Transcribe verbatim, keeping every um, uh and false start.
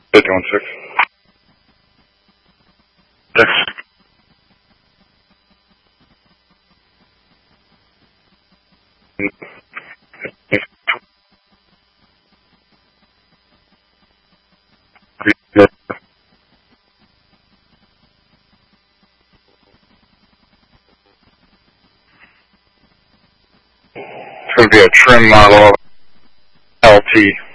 fifty-one six. Six. It's going to be a trim model L T.